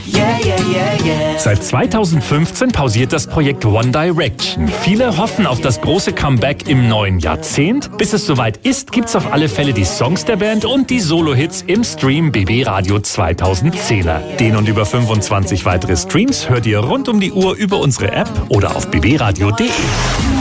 Yeah, yeah, yeah, yeah. Seit 2015 pausiert das Projekt One Direction. Viele hoffen auf das große Comeback im neuen Jahrzehnt. Bis es soweit ist, gibt's auf alle Fälle die Songs der Band und die Solo-Hits im Stream BB Radio 2010er. Den und über 25 weitere Streams hört ihr rund um die Uhr über unsere App oder auf bbradio.de.